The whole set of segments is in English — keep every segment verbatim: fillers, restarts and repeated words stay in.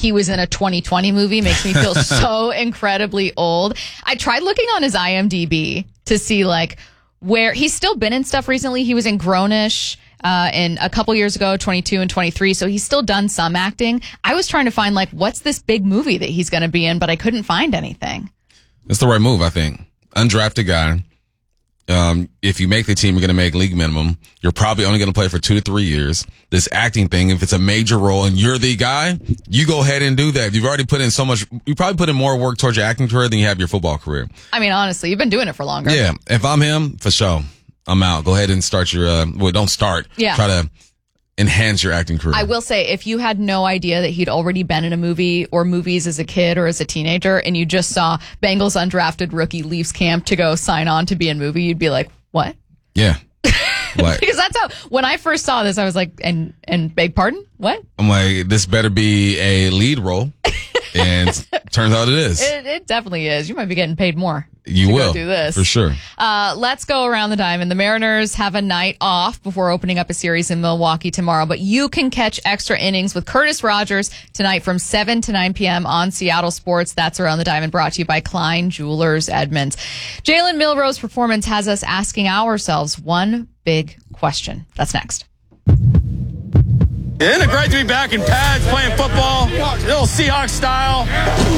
he was in a twenty twenty movie makes me feel so incredibly old. I tried looking on his I M D B to see like where he's still been in stuff recently. He was in Grownish uh, in a couple years ago, twenty-two and twenty-three. So he's still done some acting. I was trying to find like, what's this big movie that he's going to be in, but I couldn't find anything. That's the right move, I think. Undrafted guy. Um, if you make the team, you're going to make league minimum. You're probably only going to play for two to three years. This acting thing, if it's a major role and you're the guy, you go ahead and do that. You've already put in so much, you probably put in more work towards your acting career than you have your football career. I mean, honestly, you've been doing it for longer. Yeah. If I'm him, for sure, I'm out. Go ahead and start your, uh, well, don't start. Yeah. Try to enhance your acting career. I will say, if you had no idea that he'd already been in a movie or movies as a kid or as a teenager, and you just saw Bengals undrafted rookie leaves camp to go sign on to be in a movie, you'd be like, what? Yeah. Like, because that's how, when I first saw this, I was like, and, and beg pardon? What? I'm like, this better be a lead role. And turns out it is. It, it definitely is. You might be getting paid more. You to will. Go do this. For sure. Uh, let's go around the diamond. The Mariners have a night off before opening up a series in Milwaukee tomorrow, but you can catch extra innings with Curtis Rogers tonight from seven to nine p.m. on Seattle Sports. That's Around the Diamond, brought to you by Klein Jewelers Edmonds. Jalen Milroe's performance has us asking ourselves one big question. That's next. Isn't it great to be back in pads playing football, little Seahawks style?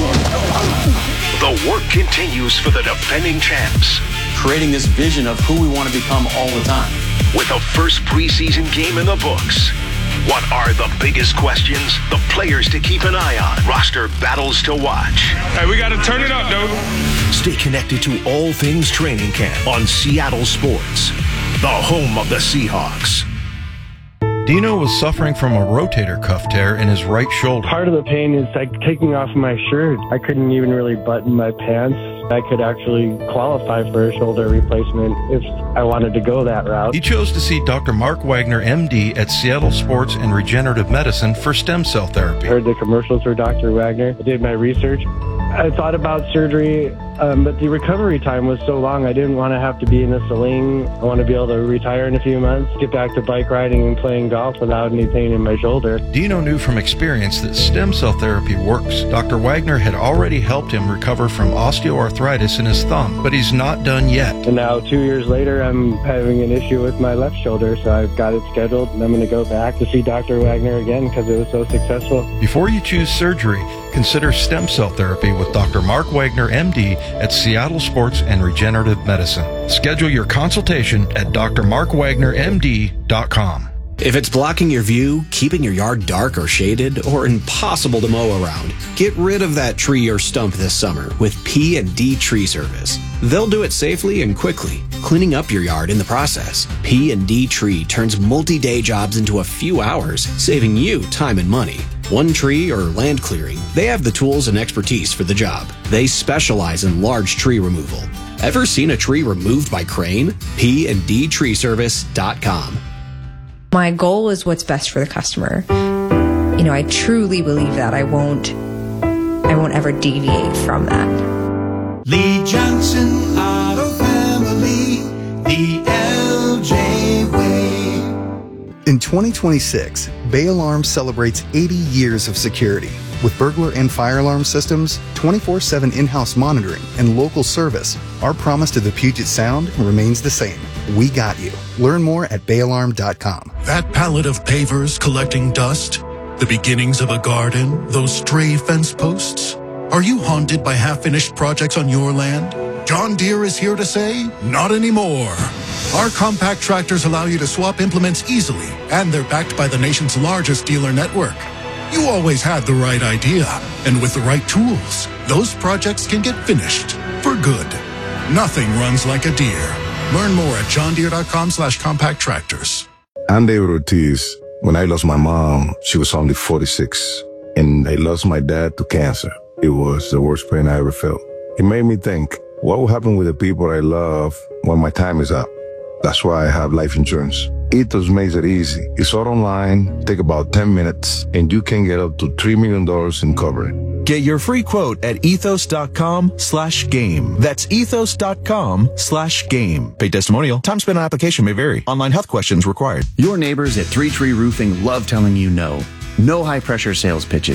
The work continues for the defending champs. Creating this vision of who we want to become all the time. With the first preseason game in the books. What are the biggest questions? The players to keep an eye on. Roster battles to watch. Hey, we got to turn it up, dude. Stay connected to all things training camp on Seattle Sports, the home of the Seahawks. Dino was suffering from a rotator cuff tear in his right shoulder. Part of the pain is like taking off my shirt. I couldn't even really button my pants. I could actually qualify for a shoulder replacement if I wanted to go that route. He chose to see Doctor Mark Wagner, M D, at Seattle Sports and Regenerative Medicine for stem cell therapy. I heard the commercials for Doctor Wagner. I did my research. I thought about surgery, um, but the recovery time was so long, I didn't want to have to be in a sling. I want to be able to retire in a few months, get back to bike riding and playing golf without any pain in my shoulder. Dino knew from experience that stem cell therapy works. Doctor Wagner had already helped him recover from osteoarthritis in his thumb, but he's not done yet. And now, two years later, I'm having an issue with my left shoulder, so I've got it scheduled, and I'm going to go back to see Doctor Wagner again because it was so successful. Before you choose surgery, consider stem cell therapy with Doctor Mark Wagner, M D, at Seattle Sports and Regenerative Medicine. Schedule your consultation at d r mark wagner m d dot com. If it's blocking your view, keeping your yard dark or shaded, or impossible to mow around, get rid of that tree or stump this summer with P and D Tree Service. They'll do it safely and quickly, cleaning up your yard in the process. P and D Tree turns multi-day jobs into a few hours, saving you time and money. One tree or land clearing, they have the tools and expertise for the job. They specialize in large tree removal. Ever seen a tree removed by crane? P and D tree service dot com. My goal is what's best for the customer. You know, I truly believe that. I won't, I won't ever deviate from that. Lee Johnson Auto Family, the L J way. In twenty twenty-six, Bay Alarm celebrates eighty years of security. With burglar and fire alarm systems, twenty-four seven in-house monitoring, and local service, our promise to the Puget Sound remains the same. We got you. Learn more at bay alarm dot com. That pallet of pavers collecting dust, the beginnings of a garden, those stray fence posts. Are you haunted by half-finished projects on your land? John Deere is here to say, not anymore. Our compact tractors allow you to swap implements easily, and they're backed by the nation's largest dealer network. You always had the right idea, and with the right tools, those projects can get finished for good. Nothing runs like a Deere. Learn more at john deere dot com slash compact tractors. I'm David Ortiz. When I lost my mom, she was only forty-six, and I lost my dad to cancer. It was the worst pain I ever felt. It made me think, what will happen with the people I love when my time is up? That's why I have life insurance. Ethos makes it easy. It's all online, take about ten minutes, and you can get up to three million dollars in coverage. Get your free quote at ethos dot com slash game. That's ethos dot com slash game. Paid testimonial. Time spent on application may vary. Online health questions required. Your neighbors at Three Tree Roofing love telling you no. No high-pressure sales pitches.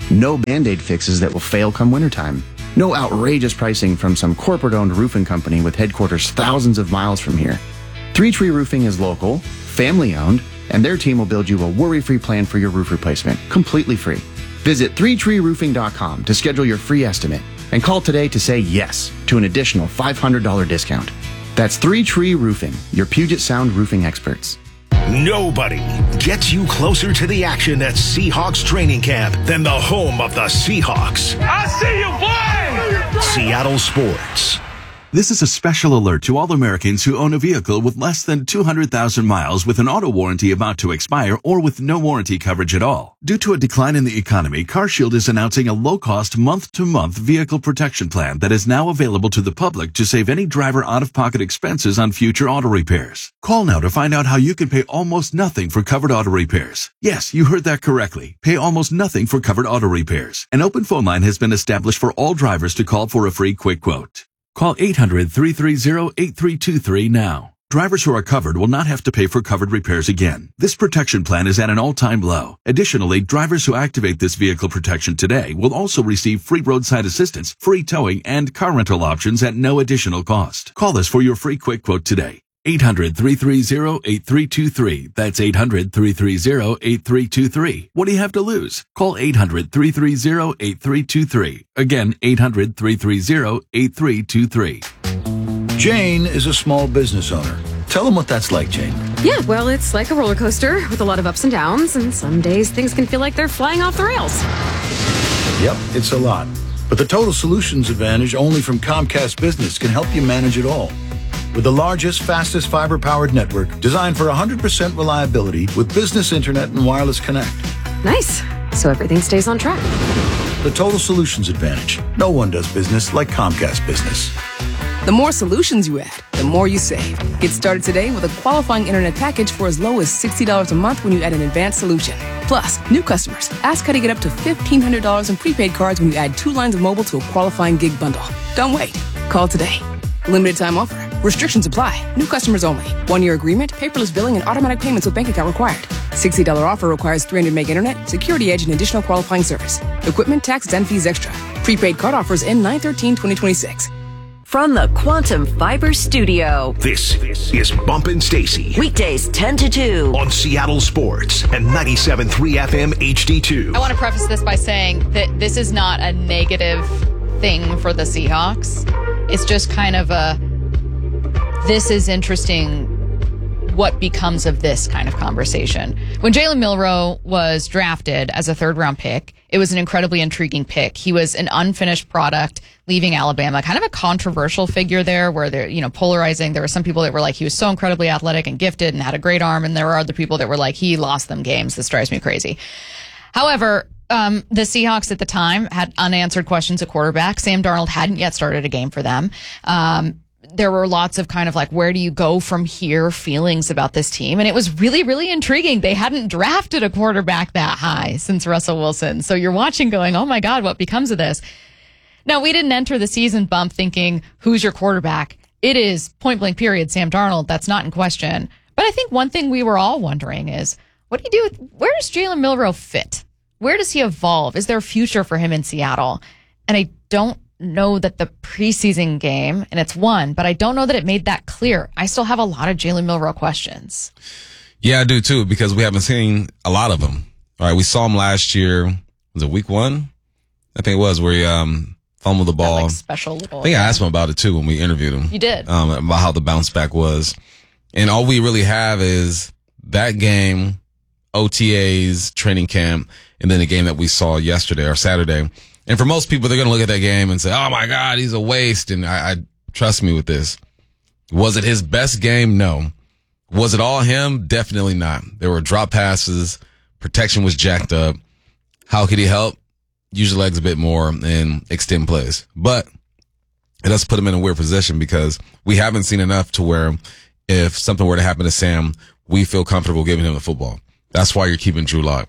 No Band-Aid fixes that will fail come wintertime. No outrageous pricing from some corporate-owned roofing company with headquarters thousands of miles from here. Three Tree Roofing is local, family-owned, and their team will build you a worry-free plan for your roof replacement, completely free. Visit three tree roofing dot com to schedule your free estimate and call today to say yes to an additional five hundred dollars discount. That's Three Tree Roofing, your Puget Sound roofing experts. Nobody gets you closer to the action at Seahawks training camp than the home of the Seahawks. I see you, boy! Seattle Sports. This is a special alert to all Americans who own a vehicle with less than two hundred thousand miles with an auto warranty about to expire or with no warranty coverage at all. Due to a decline in the economy, CarShield is announcing a low-cost month-to-month vehicle protection plan that is now available to the public to save any driver out-of-pocket expenses on future auto repairs. Call now to find out how you can pay almost nothing for covered auto repairs. Yes, you heard that correctly. Pay almost nothing for covered auto repairs. An open phone line has been established for all drivers to call for a free quick quote. Call eight hundred, three three zero, eight three two three now. Drivers who are covered will not have to pay for covered repairs again. This protection plan is at an all-time low. Additionally, drivers who activate this vehicle protection today will also receive free roadside assistance, free towing, and car rental options at no additional cost. Call us for your free quick quote today. eight hundred, three three zero, eight three two three. That's eight hundred, three three zero, eight three two three. What do you have to lose? Call eight hundred, three three zero, eight three two three. Again, eight hundred, three three zero, eight three two three. Jane is a small business owner. Tell them what that's like, Jane. Yeah, well, it's like a roller coaster with a lot of ups and downs, and some days things can feel like they're flying off the rails. Yep, it's a lot. But the Total Solutions Advantage only from Comcast Business can help you manage it all. With the largest, fastest fiber-powered network designed for one hundred percent reliability with business internet and wireless connect. Nice. So everything stays on track. The Total Solutions Advantage. No one does business like Comcast Business. The more solutions you add, the more you save. Get started today with a qualifying internet package for as low as sixty dollars a month when you add an advanced solution. Plus, new customers, ask how to get up to fifteen hundred dollars in prepaid cards when you add two lines of mobile to a qualifying gig bundle. Don't wait. Call today. Limited time offer. Restrictions apply. New customers only. One-year agreement, paperless billing, and automatic payments with bank account required. sixty dollars offer requires three hundred meg internet, security edge, and additional qualifying service. Equipment, taxes, and fees extra. Prepaid card offers end nine thirteen twenty twenty-six. From the Quantum Fiber Studio, This is Bumpin' Stacy. weekdays ten to two. On Seattle Sports and ninety-seven point three F M H D two. I want to preface this by saying that this is not a negative thing for the Seahawks. It's just kind of a, this is interesting, what becomes of this kind of conversation. When Jalen Milroe was drafted as a third round pick, it was an incredibly intriguing pick. He was an unfinished product leaving Alabama, kind of a controversial figure there where they're, you know, polarizing. There were some people that were like, he was so incredibly athletic and gifted and had a great arm. And there were other people that were like, he lost them games. This drives me crazy. However, um, the Seahawks at the time had unanswered questions at quarterback. Sam Darnold hadn't yet started a game for them. Um, There were lots of kind of like, where do you go from here feelings about this team? And it was really, really intriguing. They hadn't drafted a quarterback that high since Russell Wilson. So you're watching going, oh my God, what becomes of this? Now, we didn't enter the season bump thinking, who's your quarterback? It is point blank period, Sam Darnold. That's not in question. But I think one thing we were all wondering is, what do you do with, where does Jalen Milroe fit? Where does he evolve? Is there a future for him in Seattle? And I don't know that the preseason game, and it's one, but I don't know that it made that clear. I still have a lot of Jalen Milroe questions. Yeah, I do too, because we haven't seen a lot of them. All right, we saw him last year. Was it week one? I think it was, where he um, fumbled the ball. That, like, special little, I think I asked him about it too when we interviewed him. You did. Um, about how the bounce back was. And all we really have is that game, O T As, training camp, and then the game that we saw yesterday or Saturday. And for most people, they're going to look at that game and say, oh my God, he's a waste. And I, I trust me with this. Was it his best game? No. Was it all him? Definitely not. There were drop passes. Protection was jacked up. How could he help? Use your legs a bit more and extend plays. But it does put him in a weird position because we haven't seen enough to where if something were to happen to Sam, we feel comfortable giving him the football. That's why you're keeping Drew Lock.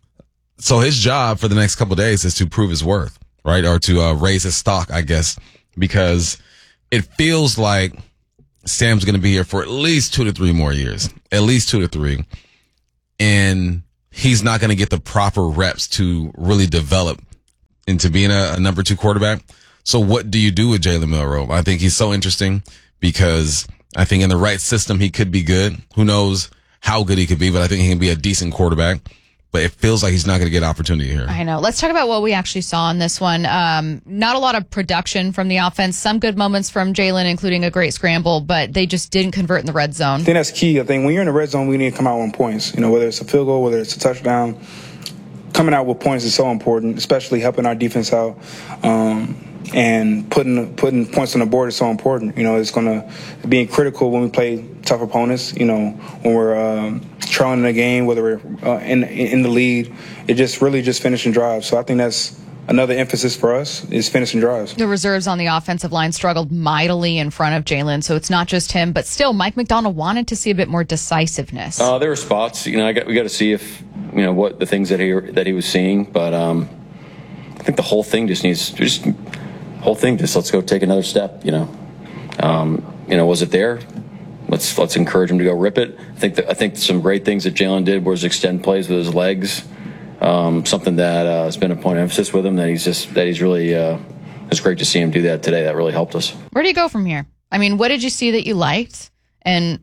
So his job for the next couple of days is to prove his worth, right? Or to uh, raise his stock, I guess, because it feels like Sam's going to be here for at least two to three more years, at least two to three. And he's not going to get the proper reps to really develop into being a, a number two quarterback. So what do you do with Jalen Milroe? I think he's so interesting because I think in the right system, he could be good. Who knows how good he could be, but I think he can be a decent quarterback. But it feels like he's not going to get opportunity here. I know. Let's talk about what we actually saw in this one. Um, not a lot of production from the offense. Some good moments from Jalen, including a great scramble, but they just didn't convert in the red zone. I think that's key. I think when you're in the red zone, we need to come out on points. You know, whether it's a field goal, whether it's a touchdown, coming out with points is so important, especially helping our defense out. Um, and putting putting points on the board is so important. You know, it's going to be critical when we play tough opponents. You know, when we're um, trailing in the game, whether we're uh, in in the lead, it just really just finishing drives. So I think that's another emphasis for us is finishing drives. The reserves on the offensive line struggled mightily in front of Jalen, so it's not just him, but still, Mike McDonald wanted to see a bit more decisiveness. Uh, there were spots, you know, I got, we got to see if you know what the things that he that he was seeing, but um, I think the whole thing just needs just. whole thing just let's go take another step, you know. Um, you know, was it there? Let's let's encourage him to go rip it. I think that, I think some great things that Jalen did was extend plays with his legs. Um, something that uh, has been a point of emphasis with him that he's just that he's really uh, it's great to see him do that today. That really helped us. Where do you go from here? I mean, what did you see that you liked? And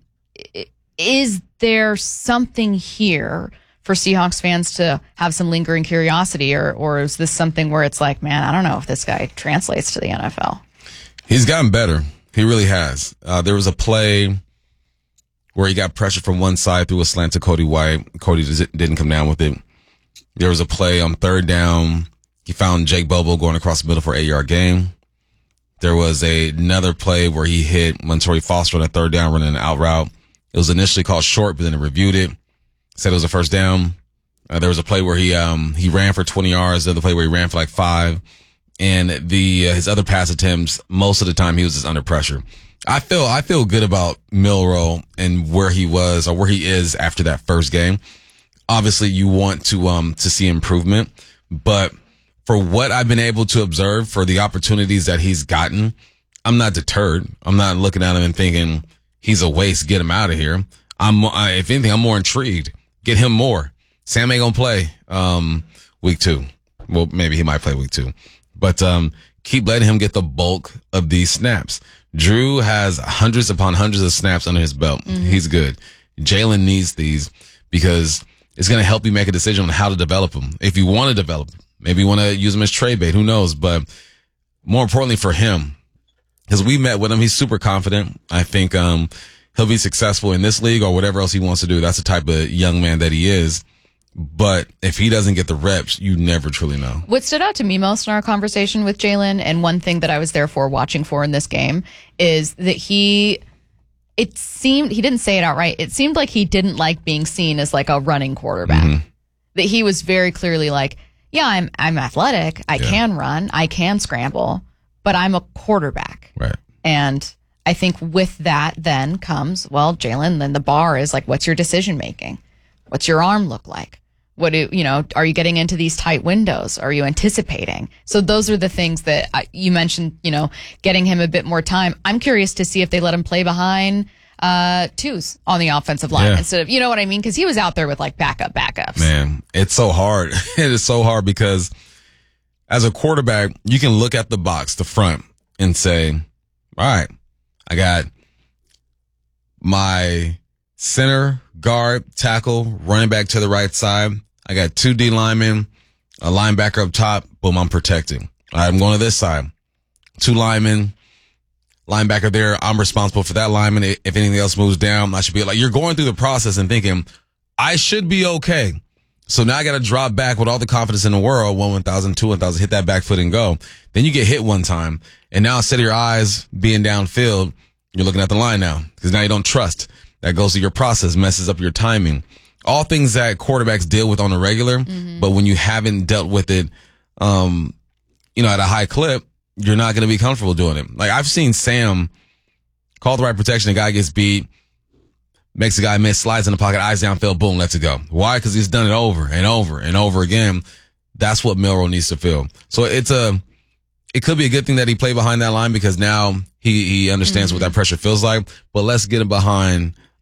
is there something here for Seahawks fans to have some lingering curiosity, or or is this something where it's like, man, I don't know if this guy translates to the N F L? He's gotten better. He really has. Uh, there was a play where he got pressure from one side through a slant to Cody White. Cody didn't come down with it. There was a play on third down. He found Jake Bobo going across the middle for an eight-yard gain. There was a, another play where he hit Montori Foster on a third down running an out route. It was initially called short, but then it reviewed it. Said it was a first down. Uh, there was a play where he um he ran for twenty yards. The other play where he ran for like five. And the uh, his other pass attempts, most of the time he was just under pressure. I feel I feel good about Milroe and where he was or where he is after that first game. Obviously, you want to um to see improvement, but for what I've been able to observe, for the opportunities that he's gotten, I'm not deterred. I'm not looking at him and thinking he's a waste. Get him out of here. I'm I, if anything, I'm more intrigued. Get him more. Sam ain't gonna play um week two. Well, maybe he might play week two, but um keep letting him get the bulk of these snaps. Drew has hundreds upon hundreds of snaps under his belt. Mm-hmm. He's good. Jalen needs these because it's going to help you make a decision on how to develop him. If you want to develop him, maybe you want to use him as trade bait. Who knows? But more importantly for him, because we met with him, he's super confident. I think um he'll be successful in this league or whatever else he wants to do. That's the type of young man that he is. But if he doesn't get the reps, you never truly know. What stood out to me most in our conversation with Jalen, and one thing that I was therefore watching for in this game, is that he, it seemed, he didn't say it outright, it seemed like he didn't like being seen as like a running quarterback. Mm-hmm. That he was very clearly like, yeah, I'm I'm athletic, I yeah. can run, I can scramble, but I'm a quarterback. Right. And I think with that then comes, well, Jalen, then the bar is like, what's your decision making? What's your arm look like? What do you know? Are you getting into these tight windows? Are you anticipating? So those are the things that I, you mentioned. You know, getting him a bit more time. I'm curious to see if they let him play behind uh, twos on the offensive line yeah. instead of, you know what I mean? Because he was out there with like backup backups. Man, it's so hard. It is so hard because as a quarterback, you can look at the box, the front, and say, "All right, I got my center, guard, tackle, running back to the right side. I got two D linemen, a linebacker up top. Boom, I'm protecting. All right, I'm going to this side. Two linemen, linebacker there. I'm responsible for that lineman. If anything else moves down, I should be like, you're going through the process and thinking, I should be okay. So now I got to drop back with all the confidence in the world. One, one thousand, two, one thousand, hit that back foot and go. Then you get hit one time. And now instead of your eyes being downfield, you're looking at the line now because now you don't trust. That goes to your process, messes up your timing. All things that quarterbacks deal with on a regular, mm-hmm. but when you haven't dealt with it, um, you know, at a high clip, you're not going to be comfortable doing it. Like I've seen Sam call the right protection, the guy gets beat, makes the guy miss, slides in the pocket, eyes downfield, boom, lets it go. Why? Because he's done it over and over and over again. That's what Milroe needs to feel. So it's a, it could be a good thing that he played behind that line because now he, he understands mm-hmm. what that pressure feels like, but let's get him behind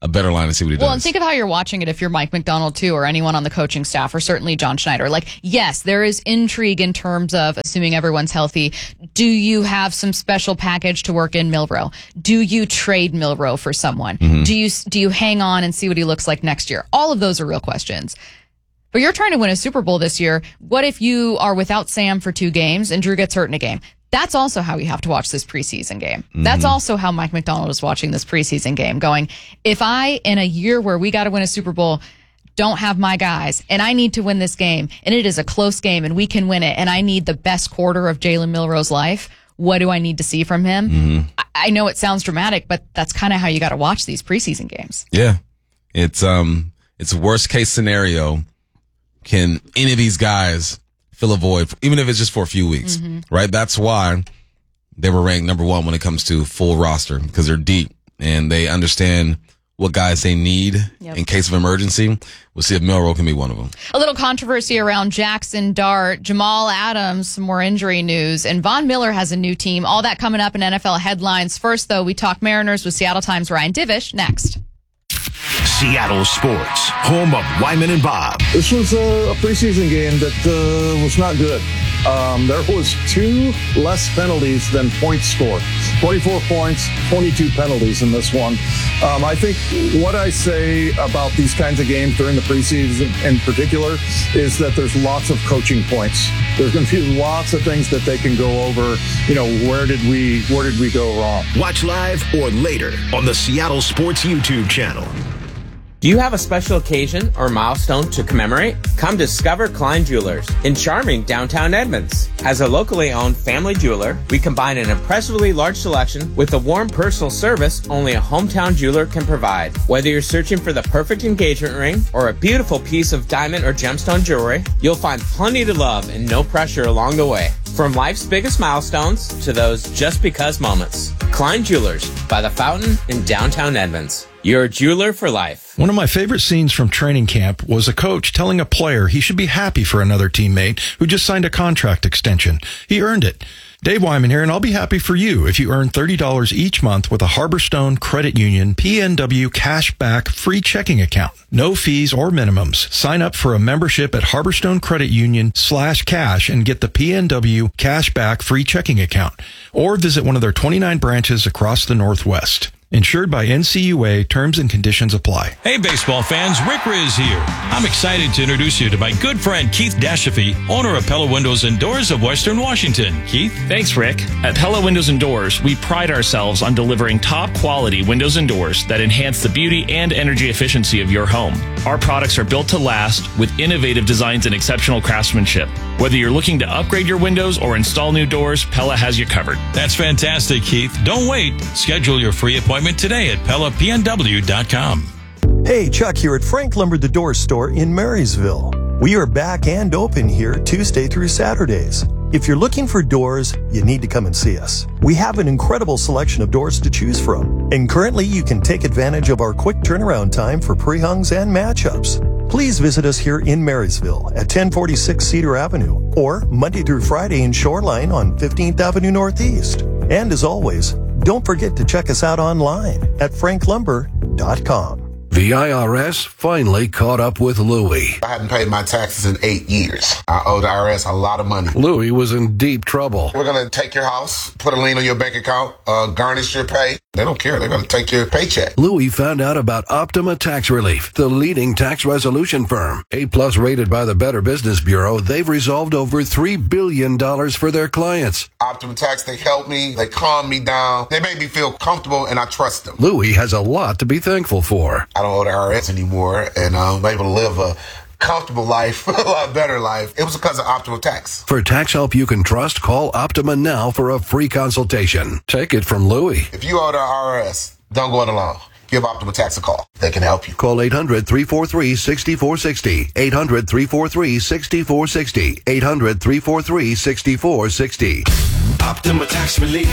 a better line and see what he Well, does. and think of how you're watching it if you're Mike McDonald, too, or anyone on the coaching staff, or certainly John Schneider. Like, yes, there is intrigue in terms of assuming everyone's healthy. Do you have some special package to work in Milroe? Do you trade Milroe for someone? Mm-hmm. Do you do you hang on and see what he looks like next year? All of those are real questions. But you're trying to win a Super Bowl this year. What if you are without Sam for two games and Drew gets hurt in a game? That's also how you have to watch this preseason game. Mm-hmm. That's also how Mike McDonald is watching this preseason game, going, if I, in a year where we got to win a Super Bowl, don't have my guys, and I need to win this game, and it is a close game, and we can win it, and I need the best quarter of Jalen Milroe's life, what do I need to see from him? Mm-hmm. I, I know it sounds dramatic, but that's kind of how you got to watch these preseason games. Yeah. It's, um, it's worst case scenario. Can any of these guys fill a void, even if it's just for a few weeks, mm-hmm. right? That's why they were ranked number one when it comes to full roster, because they're deep and they understand what guys they need yep. in case of emergency. We'll see if Milroe can be one of them. A little controversy around Jackson Dart, Jamal Adams, some more injury news, and Von Miller has a new team. All that coming up in N F L headlines. First, though, we talk Mariners with Seattle Times' Ryan Divish next. Seattle Sports, home of Wyman and Bob. This was a, a preseason game that uh, was not good. Um, there was two less penalties than points scored. twenty-four points, twenty-two penalties in this one. Um, I think what I say about these kinds of games during the preseason in particular is that there's lots of coaching points. There's going to be lots of things that they can go over. You know, where did we where did we go wrong? Watch live or later on the Seattle Sports YouTube channel. Do you have a special occasion or milestone to commemorate? Come discover Klein Jewelers in charming downtown Edmonds. As a locally owned family jeweler, we combine an impressively large selection with a warm personal service only a hometown jeweler can provide. Whether you're searching for the perfect engagement ring or a beautiful piece of diamond or gemstone jewelry, you'll find plenty to love and no pressure along the way. From life's biggest milestones to those just because moments. Klein Jewelers by the Fountain in downtown Edmonds. You're a jeweler for life. One of my favorite scenes from training camp was a coach telling a player he should be happy for another teammate who just signed a contract extension. He earned it. Dave Wyman here, and I'll be happy for you if you earn thirty dollars each month with a Harborstone Credit Union P N W Cashback free checking account. No fees or minimums. Sign up for a membership at Harborstone Credit Union slash cash and get the P N W Cashback free checking account. Or visit one of their twenty-nine branches across the Northwest. Insured by N C U A. Terms and conditions apply. Hey, baseball fans. Rick Riz here. I'm excited to introduce you to my good friend Keith Dashafy, owner of Pella Windows and Doors of Western Washington. Keith? Thanks, Rick. At Pella Windows and Doors, we pride ourselves on delivering top-quality windows and doors that enhance the beauty and energy efficiency of your home. Our products are built to last with innovative designs and exceptional craftsmanship. Whether you're looking to upgrade your windows or install new doors, Pella has you covered. That's fantastic, Keith. Don't wait. Schedule your free appointment today at Pella P N W dot com. Hey, Chuck here at Frank Lumber the Door Store in Marysville. We are back and open here Tuesday through Saturdays. If you're looking for doors, you need to come and see us. We have an incredible selection of doors to choose from. And currently you can take advantage of our quick turnaround time for pre-hungs and matchups. Please visit us here in Marysville at ten forty-six Cedar Avenue or Monday through Friday in Shoreline on fifteenth Avenue Northeast. And as always, don't forget to check us out online at frank lumber dot com. The I R S finally caught up with Louie. I hadn't paid my taxes in eight years. I owe the I R S a lot of money. Louie was in deep trouble. We're going to take your house, put a lien on your bank account, uh, garnish your pay. They don't care. They're going to take your paycheck. Louie found out about Optima Tax Relief, the leading tax resolution firm. A-plus rated by the Better Business Bureau, they've resolved over three billion dollars for their clients. Optima Tax, they helped me. They calmed me down. They made me feel comfortable, and I trust them. Louie has a lot to be thankful for. I don't owe the I R S anymore, and I'm able to live a comfortable life, a lot better life. It was because of Optima Tax. For tax help you can trust, call Optima now for a free consultation. Take it from Louie. If you owe the I R S, don't go it alone. Give Optima Tax a call. They can help you. Call eight hundred, three four three, six four six zero. eight hundred, three four three, six four six zero. eight hundred, three four three, six four six zero. Optima Tax Relief.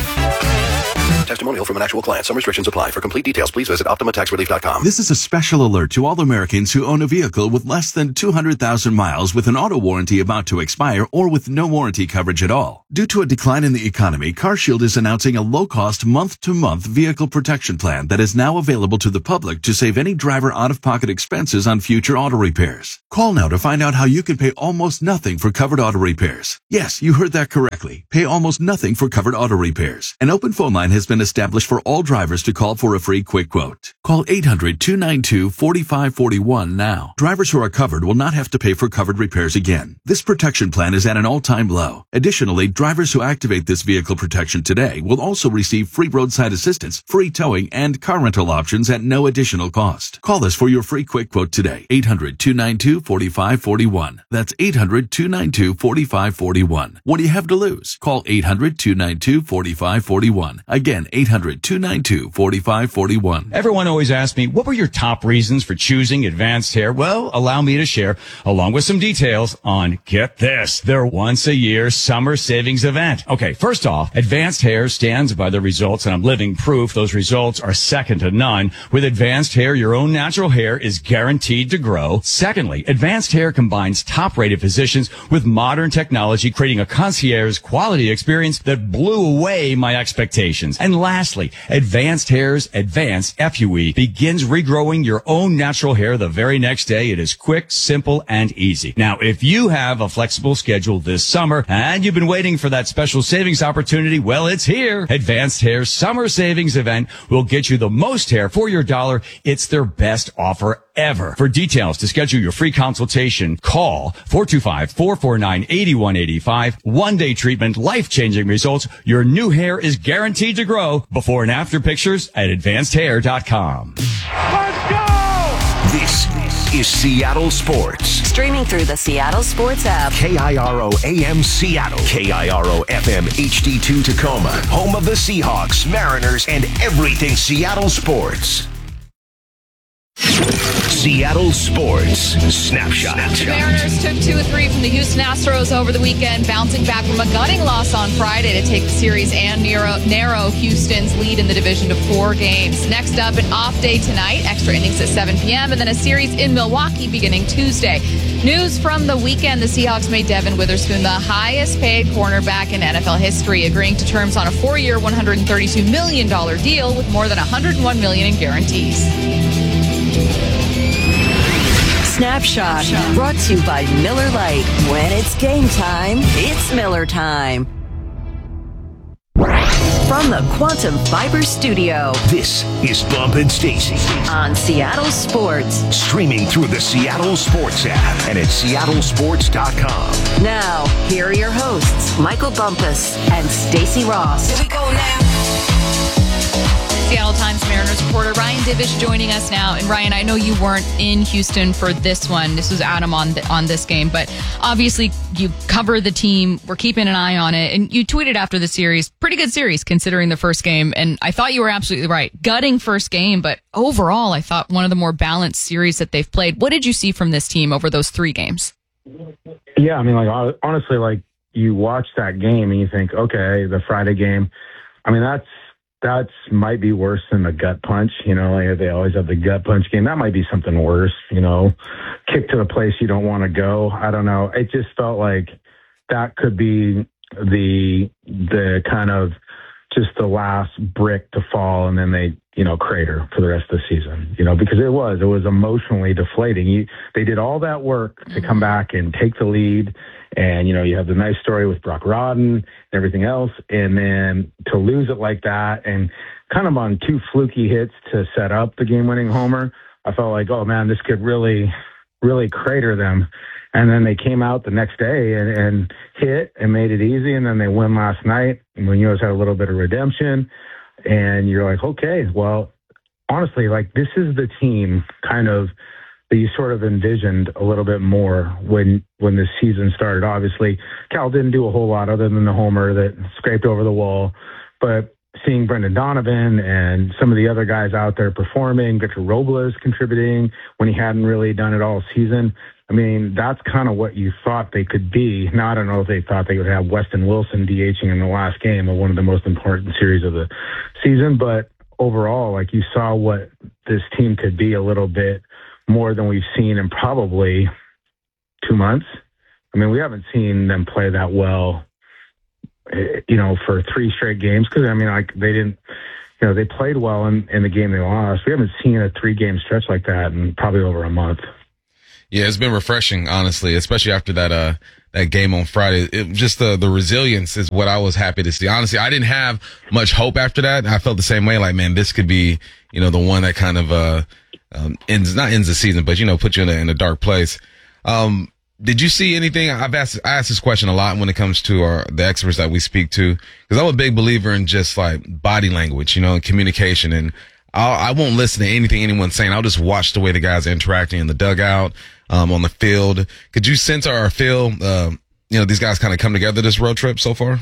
Testimonial from an actual client. Some restrictions apply. For complete details, please visit Optima Tax Relief dot com. This is a special alert to all Americans who own a vehicle with less than two hundred thousand miles with an auto warranty about to expire or with no warranty coverage at all. Due to a decline in the economy, CarShield is announcing a low-cost month-to-month vehicle protection plan that is now available to the public to save any driver out-of-pocket expenses on future auto repairs. Call now to find out how you can pay almost nothing for covered auto repairs. Yes, you heard that correctly. Pay almost nothing for covered auto repairs. An open phone line has been established for all drivers to call for a free quick quote. Call eight hundred, two nine two, four five four one now. Drivers who are covered will not have to pay for covered repairs again. This protection plan is at an all-time low. Additionally, drivers who activate this vehicle protection today will also receive free roadside assistance, free towing, and car rental options at no additional cost. Call us for your free quick quote today. eight hundred, two nine two, four five four one. That's eight hundred, two nine two, four five four one. What do you have to lose? Call eight hundred, two nine two, four five four one. Again, eight hundred, two nine two, four five four one. Everyone always asks me, what were your top reasons for choosing Advanced Hair? Well, allow me to share, along with some details, on, get this, their once-a-year summer savings event. Okay, first off, Advanced Hair stands by the results, and I'm living proof those results are second to none. With Advanced Hair, your own natural hair is guaranteed to grow. Secondly, Advanced Hair combines top-rated physicians with modern technology, creating a concierge quality experience that blew away my expectations. And lastly, Advanced Hair's Advanced F U E begins regrowing your own natural hair the very next day. It is quick, simple, and easy. Now, if you have a flexible schedule this summer and you've been waiting for that special savings opportunity, well, it's here. Advanced Hair's Summer Savings Event will get you the most hair for your dollar. It's their best offer ever. For details to schedule your free consultation, call four two five, four four nine, eight one eight five. One-day treatment, life-changing results. Your new hair is guaranteed to grow. Before and after pictures at advanced hair dot com. Let's go! This is Seattle Sports. Streaming through the Seattle Sports app. K I R O A M Seattle. K I R O F M H D two Tacoma. Home of the Seahawks, Mariners, and everything Seattle sports. Seattle Sports Snapshot. The Mariners took two or three from the Houston Astros over the weekend, bouncing back from a gutting loss on Friday to take the series and narrow, narrow Houston's lead in the division to four games. Next up, an off day tonight, extra innings at seven p.m., and then a series in Milwaukee beginning Tuesday. News from the weekend, the Seahawks made Devin Witherspoon the highest paid cornerback in N F L history, agreeing to terms on a four-year, one hundred thirty-two million dollars deal with more than one hundred one million dollars in guarantees. Snapshot, brought to you by Miller Lite. When it's game time, it's Miller time. From the Quantum Fiber Studio, this is Bump and Stacy on Seattle Sports. Streaming through the Seattle Sports app and at seattle sports dot com. Now, here are your hosts, Michael Bumpus and Stacy Ross. Here we go now. Seattle Times Mariners reporter Ryan Divish joining us now. And Ryan, I know you weren't in Houston for this one. This was Adam on the, on this game, but obviously you cover the team. We're keeping an eye on it. And you tweeted after the series, pretty good series considering the first game. And I thought you were absolutely right. Gutting first game, but overall, I thought one of the more balanced series that they've played. What did you see from this team over those three games? Yeah, I mean, like honestly, like you watch that game and you think, okay, the Friday game. I mean, that's That's might be worse than the gut punch. You know, like they always have the gut punch game. That might be something worse, you know, kick to the place you don't want to go. I don't know. It just felt like that could be the, the kind of just the last brick to fall. And then they, you know, crater for the rest of the season, you know, because it was, it was emotionally deflating. You, they did all that work to come back and take the lead. And, you know, you have the nice story with Brock Rodden and everything else. And then to lose it like that and kind of on two fluky hits to set up the game-winning homer, I felt like, oh, man, this could really, really crater them. And then they came out the next day and, and hit and made it easy. And then they win last night. And Munoz had a little bit of redemption. And you're like, okay, well, honestly, like this is the team kind of that you sort of envisioned a little bit more when when the season started. Obviously, Cal didn't do a whole lot other than the homer that scraped over the wall. But seeing Brendan Donovan and some of the other guys out there performing, Victor Robles contributing when he hadn't really done it all season, I mean, that's kind of what you thought they could be. Now, I don't know if they thought they would have Weston Wilson DHing in the last game of one of the most important series of the season, but overall, like, you saw what this team could be a little bit more than we've seen in probably two months. I mean, we haven't seen them play that well, you know, for three straight games. Cause I mean, like, they didn't, you know, they played well in, in the game they lost. We haven't seen a three game stretch like that in probably over a month. Yeah, it's been refreshing, honestly, especially after that, uh, that game on Friday. It, just the, the resilience is what I was happy to see. Honestly, I didn't have much hope after that. I felt the same way, like, man, this could be, you know, the one that kind of, uh, um, ends, not ends the season, but, you know, put you in a, in a dark place. Um, did you see anything? I've asked, I asked this question a lot when it comes to our, the experts that we speak to, because I'm a big believer in just like body language, you know, and communication. And I'll, I won't listen to anything anyone's saying. I'll just watch the way the guys are interacting in the dugout, um, on the field. Could you sense or feel, uh, you know, these guys kind of come together this road trip so far?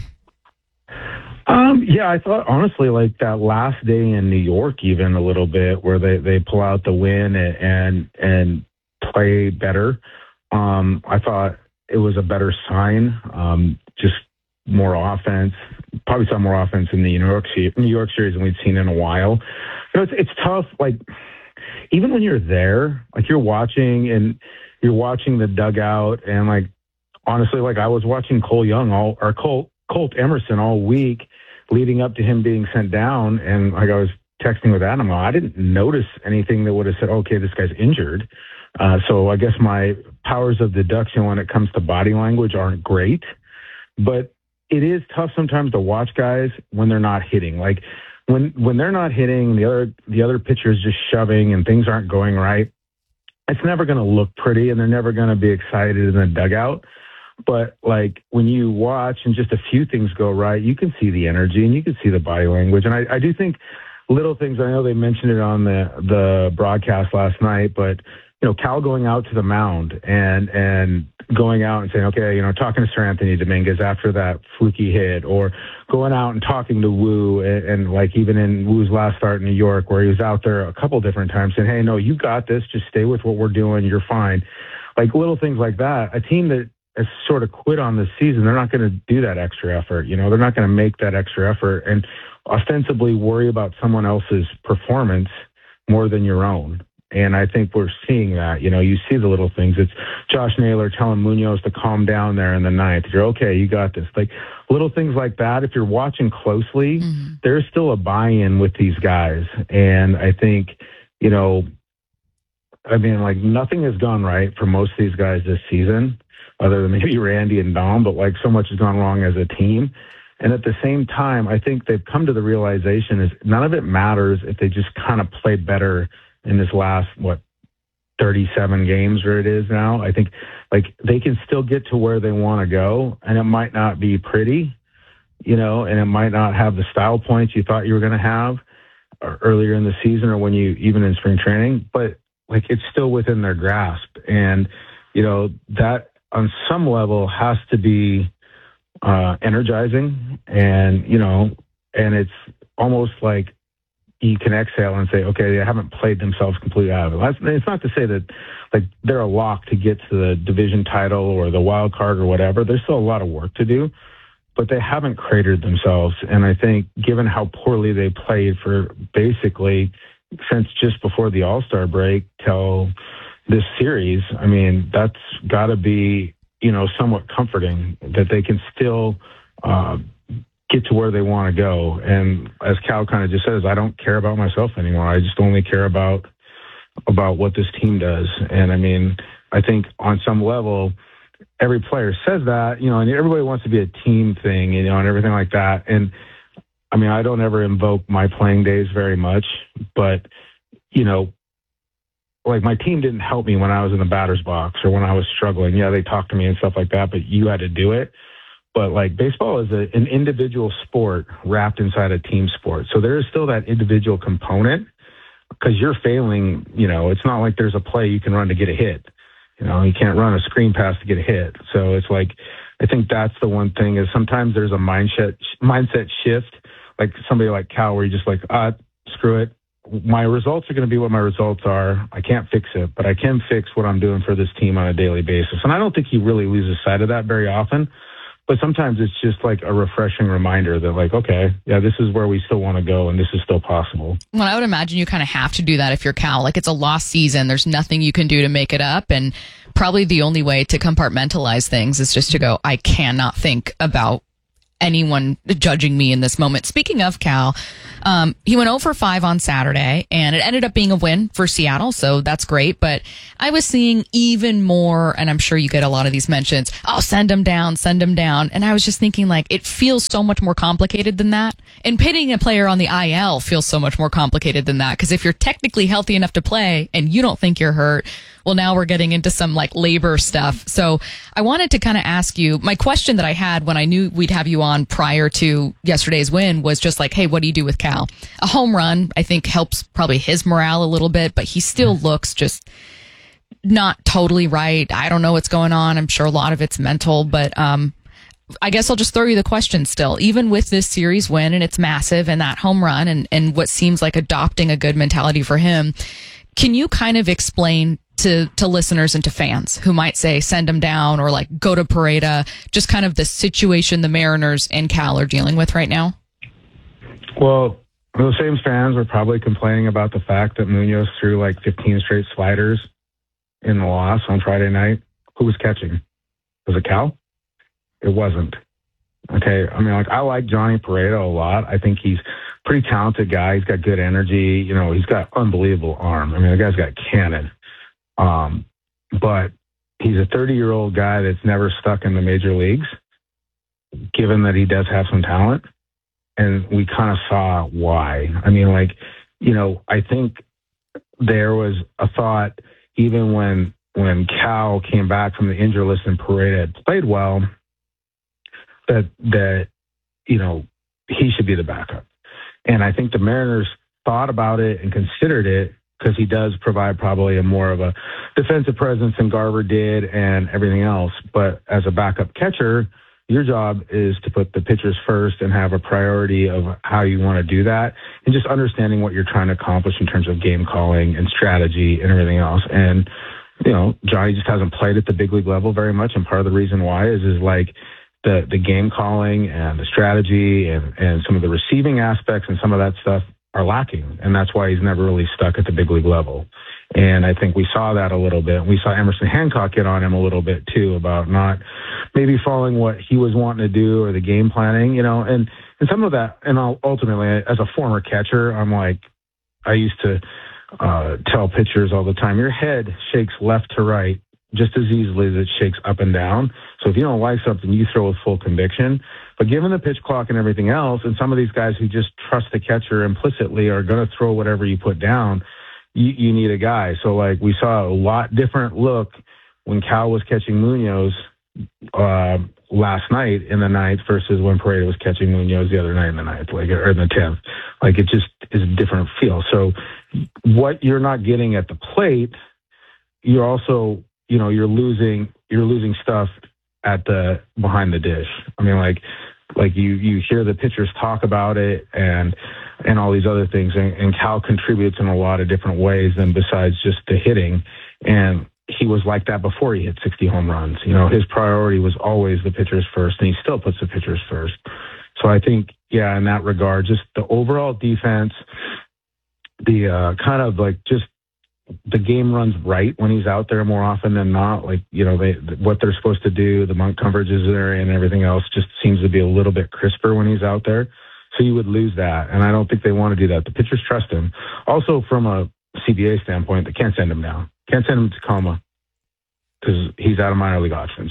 Um, yeah, I thought honestly, like that last day in New York, even a little bit, where they, they pull out the win and, and, and play better. Um, I thought it was a better sign. Um, just more offense, probably saw more offense in the New York New York series than we've seen in a while. You know, it's, it's tough. Like, even when you're there, like you're watching and you're watching the dugout, and like, honestly, like I was watching Cole Young all, or Colt, Colt Emerson all week leading up to him being sent down. And like I was texting with Adam, I didn't notice anything that would have said, okay, this guy's injured. Uh, so I guess my powers of deduction when it comes to body language aren't great, but it is tough sometimes to watch guys when they're not hitting. Like when, when they're not hitting, the other, the other pitcher is just shoving and things aren't going right. It's never going to look pretty and they're never going to be excited in the dugout. But like when you watch and just a few things go right, you can see the energy and you can see the body language. And I, I do think little things, I know they mentioned it on the, the broadcast last night, but you know, Cal going out to the mound and, and going out and saying, okay, you know, talking to Sir Anthony Dominguez after that fluky hit, or going out and talking to Wu, and, and like even in Wu's last start in New York, where he was out there a couple different times saying, hey, no, you got this. Just stay with what we're doing. You're fine. Like little things like that. A team that has sort of quit on this season, they're not going to do that extra effort. You know, they're not going to make that extra effort and ostensibly worry about someone else's performance more than your own. And I think we're seeing that. You know, you see the little things. It's Josh Naylor telling Munoz to calm down there in the ninth. You're okay. You got this. Like little things like that. If you're watching closely, mm-hmm. there's still a buy-in with these guys. And I think, you know, I mean, like nothing has gone right for most of these guys this season, other than maybe Randy and Dom, but like so much has gone wrong as a team. And at the same time, I think they've come to the realization is none of it matters if they just kind of play better in this last, what, thirty-seven games where it is now. I think like they can still get to where they want to go, and it might not be pretty, you know, and it might not have the style points you thought you were going to have earlier in the season or when you, even in spring training, but like it's still within their grasp. And, you know, that on some level has to be uh, energizing, and, you know, and it's almost like, you can exhale and say, okay, they haven't played themselves completely out of it. That's, it's not to say that like they're a lock to get to the division title or the wild card or whatever. There's still a lot of work to do, but they haven't cratered themselves. And I think given how poorly they played for basically since just before the All-Star break till this series, I mean, that's got to be, you know, somewhat comforting that they can still uh, get to where they want to go. And as Cal kind of just says, I don't care about myself anymore. I just only care about about what this team does. And I mean, I think on some level, every player says that, you know, and everybody wants to be a team thing, you know, and everything like that. And I mean, I don't ever invoke my playing days very much, but, you know, like my team didn't help me when I was in the batter's box or when I was struggling. Yeah, they talked to me and stuff like that, but you had to do it. But like baseball is a, an individual sport wrapped inside a team sport. So there is still that individual component because you're failing. You know, it's not like there's a play you can run to get a hit. You know, you can't run a screen pass to get a hit. So it's like, I think that's the one thing is sometimes there's a mindset mindset shift, like somebody like Cal where you're just like, ah, screw it. my results are going to be what my results are. I can't fix it, but I can fix what I'm doing for this team on a daily basis. And I don't think he really loses sight of that very often. But sometimes it's just like a refreshing reminder that, like, okay, yeah, this is where we still want to go and this is still possible. Well, I would imagine you kind of have to do that if you're Cal. Like, it's a lost season. There's nothing you can do to make it up. And probably the only way to compartmentalize things is just to go, I cannot think about anyone judging me in this moment. Speaking of Cal, um, he went oh for five on Saturday, and it ended up being a win for Seattle, so that's great. But I was seeing even more, and I'm sure you get a lot of these mentions, oh, send him down, send him down. And I was just thinking, like, it feels so much more complicated than that. And pitting a player on the I L feels so much more complicated than that, because if you're technically healthy enough to play and you don't think you're hurt, well, now we're getting into some like labor stuff. So I wanted to kind of ask you, my question that I had when I knew we'd have you on prior to yesterday's win was just like, hey, what do you do with Cal? A home run, I think, helps probably his morale a little bit, but he still looks just not totally right. I don't know what's going on. I'm sure a lot of it's mental, but um, I guess I'll just throw you the question still. Even with this series win, and it's massive, and that home run, and, and what seems like adopting a good mentality for him, can you kind of explain to, to listeners and to fans who might say send him down or like go to Pareda, just kind of the situation the Mariners and Cal are dealing with right now? Well, those same fans were probably complaining about the fact that Munoz threw like fifteen straight sliders in the loss on Friday night. Who was catching? Was it Cal? It wasn't. Okay. I mean, like, I like Johnny Pareda a lot. I think he's a pretty talented guy. He's got good energy. You know, he's got unbelievable arm. I mean, the guy's got cannon. Um, but he's a thirty-year-old guy that's never stuck in the major leagues, given that he does have some talent. And we kind of saw why. I mean, like, you know, I think there was a thought, even when when Cal came back from the injury list and Pareda had played well, that, that, you know, he should be the backup. And I think the Mariners thought about it and considered it, because he does provide probably a more of a defensive presence than Garver did and everything else. But as a backup catcher, your job is to put the pitchers first and have a priority of how you want to do that, and just understanding what you're trying to accomplish in terms of game calling and strategy and everything else. And, you know, Johnny just hasn't played at the big league level very much. And part of the reason why is, is like the, the game calling and the strategy and, and some of the receiving aspects and some of that stuff are lacking. And that's why he's never really stuck at the big league level. And I think we saw that a little bit. We saw Emerson Hancock get on him a little bit too, about not maybe following what he was wanting to do or the game planning, you know, and, and some of that. And I'll, ultimately, as a former catcher, I'm like, I used to uh, tell pitchers all the time, your head shakes left to right just as easily as it shakes up and down. So if you don't like something, you throw with full conviction. But given the pitch clock and everything else, and some of these guys who just trust the catcher implicitly are going to throw whatever you put down, you, you need a guy. So, like, we saw a lot different look when Cal was catching Munoz uh, last night in the ninth versus when Pareda was catching Munoz the other night in the ninth, like, or in the tenth. Like, it just is a different feel. So what you're not getting at the plate, you're also, you know, you're losing, you're losing stuff at the behind the dish. I mean, like, like you, you hear the pitchers talk about it and, and all these other things. And, and Cal contributes in a lot of different ways than besides just the hitting. And he was like that before he hit sixty home runs. You know, his priority was always the pitchers first, and he still puts the pitchers first. So I think, yeah, in that regard, just the overall defense, the uh, kind of like just the game runs right when he's out there more often than not. Like, you know, they, what they're supposed to do, the monk coverages there and everything else just seems to be a little bit crisper when he's out there. So you would lose that. And I don't think they want to do that. The pitchers trust him. Also, from a C B A standpoint, they can't send him down. Can't send him to Tacoma because he's out of minor league options.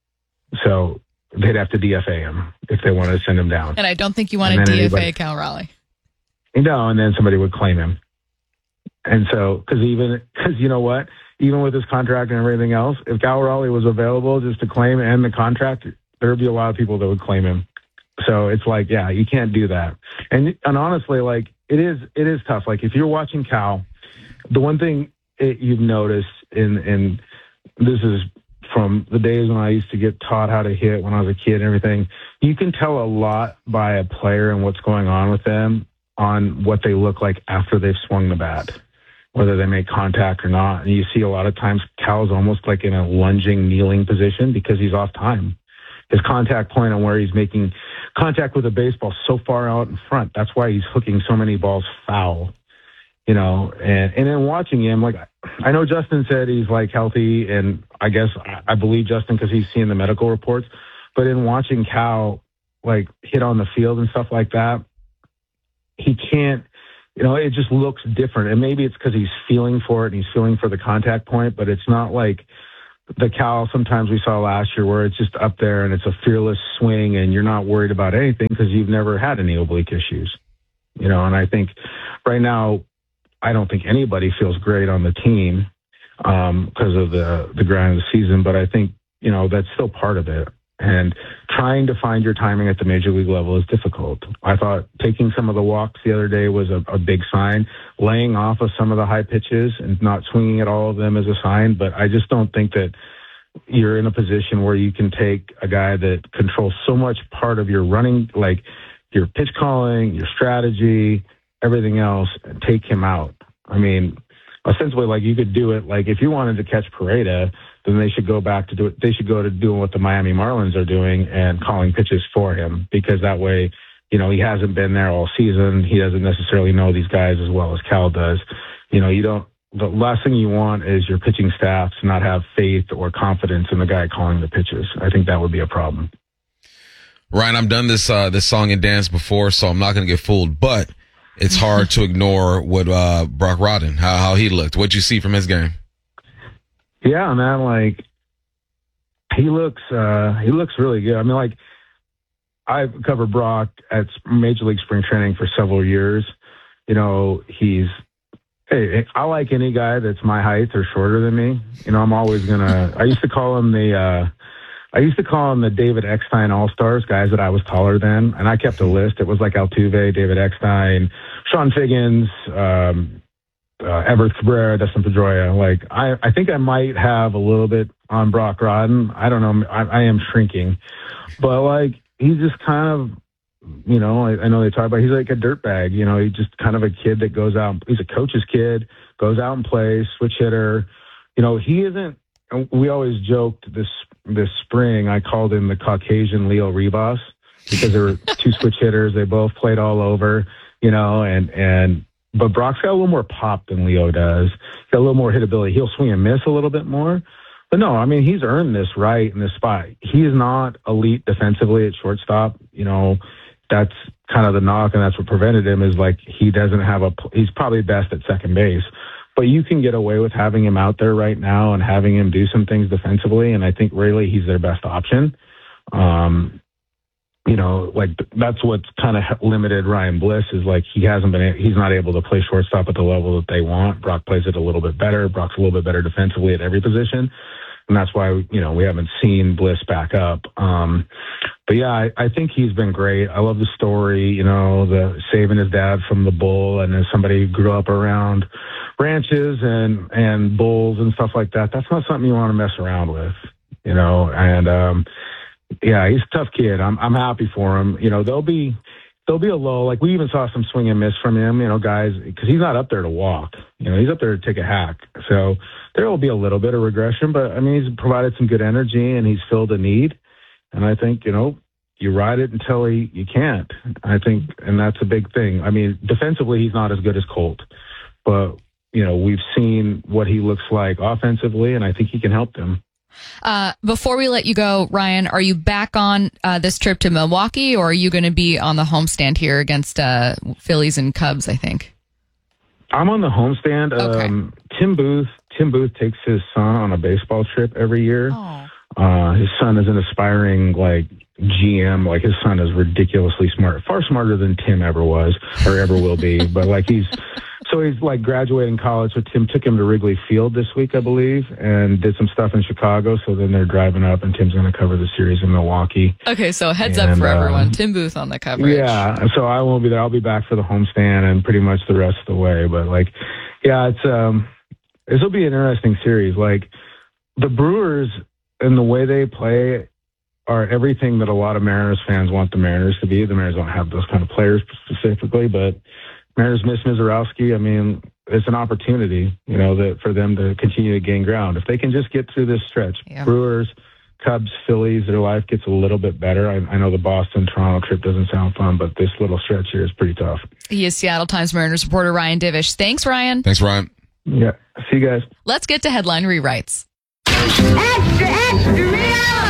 So they'd have to D F A him if they wanted to send him down. And I don't think you want to D F A anybody, Cal Raleigh. No, and then somebody would claim him. And so, because even, because you know what, even with his contract and everything else, if Cal Raleigh was available just to claim and the contract, there would be a lot of people that would claim him. So it's like, yeah, you can't do that. And and honestly, like, it is it is tough. Like, if you're watching Cal, the one thing it, you've noticed, in, in this is from the days when I used to get taught how to hit when I was a kid and everything, you can tell a lot by a player and what's going on with them on what they look like after they've swung the bat, whether they make contact or not. And you see a lot of times Cal's almost like in a lunging, kneeling position because he's off time. His contact point on where he's making contact with a baseball so far out in front. That's why he's hooking so many balls foul, you know. And, and then watching him, like, I know Justin said he's like healthy, and I guess I, I believe Justin because he's seen the medical reports. But in watching Cal like hit on the field and stuff like that, he can't, you know, it just looks different. And maybe it's because he's feeling for it and he's feeling for the contact point, but it's not like the Cal sometimes we saw last year where it's just up there and it's a fearless swing and you're not worried about anything because you've never had any oblique issues, you know. And I think right now, I don't think anybody feels great on the team um, because of the, the grind of the season, but I think, you know, that's still part of it. And trying to find your timing at the major league level is difficult. I thought taking some of the walks the other day was a, a big sign. Laying off of some of the high pitches and not swinging at all of them is a sign. But I just don't think that you're in a position where you can take a guy that controls so much part of your running, like your pitch calling, your strategy, everything else, and take him out. I mean, ostensibly, like you could do it. Like if you wanted to catch Pareda, then they should go back to do it. They should go to doing what the Miami Marlins are doing and calling pitches for him, because that way, you know, he hasn't been there all season. He doesn't necessarily know these guys as well as Cal does. You know, you don't, the last thing you want is your pitching staff to not have faith or confidence in the guy calling the pitches. I think that would be a problem. Ryan, I've done this, uh, this song and dance before, so I'm not going to get fooled, but it's hard to ignore what, uh, Brock Rodden, how, how he looked. What'd you see from his game? Yeah, man, like he looks, uh, he looks really good. I mean, like I've covered Brock at Major League Spring Training for several years. You know, he's, hey, I like any guy that's my height or shorter than me. You know, I'm always gonna, I used to call him the, uh, I used to call him the David Eckstein All-Stars, guys that I was taller than. And I kept a list. It was like Altuve, David Eckstein, Sean Figgins, um, Uh, Everett Cabrera, Dustin Pedroia. Like, I, I think I might have a little bit on Brock Rodden. I don't know. I, I am shrinking. But, like, he's just kind of, you know, I, I know they talk about, he's like a dirtbag. You know, he's just kind of a kid that goes out. He's a coach's kid, goes out and plays, switch hitter. You know, he isn't, we always joked this, this spring, I called him the Caucasian Leo Rivas because there were two switch hitters. They both played all over, you know, and, and, but Brock's got a little more pop than Leo does. He's got a little more hitability. He'll swing and miss a little bit more. But no, I mean, he's earned this right in this spot. He is not elite defensively at shortstop. You know, that's kind of the knock, and that's what prevented him is like he doesn't have a – he's probably best at second base. But you can get away with having him out there right now and having him do some things defensively, and I think really he's their best option. Um You know, like that's what's kind of limited Ryan Bliss is like he hasn't been, he's not able to play shortstop at the level that they want. Brock plays it a little bit better. Brock's a little bit better defensively at every position. And that's why, you know, we haven't seen Bliss back up. Um, but yeah, I, I think he's been great. I love the story, you know, the saving his dad from the bull. And as somebody who grew up around ranches and, and bulls and stuff like that, that's not something you want to mess around with, you know, and, um, yeah, he's a tough kid. I'm I'm happy for him. You know, there'll be there'll be a low. Like we even saw some swing and miss from him. You know, guys, because he's not up there to walk. You know, he's up there to take a hack. So there will be a little bit of regression, but I mean, he's provided some good energy and he's filled a need. And I think you know, you ride it until he you can't. I think, and that's a big thing. I mean, defensively, he's not as good as Colt, but you know, we've seen what he looks like offensively, and I think he can help them. Uh, before we let you go, Ryan, are you back on uh, this trip to Milwaukee, or are you going to be on the homestand here against uh, Phillies and Cubs, I think? I'm on the homestand. Okay. Um, Tim Booth, Tim Booth takes his son on a baseball trip every year. Uh, his son is an aspiring, like, G M. Like, his son is ridiculously smart, far smarter than Tim ever was or ever will be. But, like, he's... So he's like graduating college. So Tim took him to Wrigley Field this week, I believe, and did some stuff in Chicago. So then they're driving up, and Tim's going to cover the series in Milwaukee. Okay, so heads and, up for uh, everyone. Tim Booth on the coverage. Yeah, so I won't be there. I'll be back for the homestand and pretty much the rest of the way. But like, yeah, it's um, this will be an interesting series. Like the Brewers and the way they play, are everything that a lot of Mariners fans want the Mariners to be. The Mariners don't have those kind of players specifically, but Mariners miss Mizorowski. I mean, it's an opportunity, you know, that for them to continue to gain ground. If they can just get through this stretch, yeah. Brewers, Cubs, Phillies, their life gets a little bit better. I, I know the Boston-Toronto trip doesn't sound fun, but this little stretch here is pretty tough. He is Seattle Times Mariners reporter Ryan Divish. Thanks, Ryan. Thanks, Ryan. Yeah. See you guys. Let's get to headline rewrites. Extra, extra, real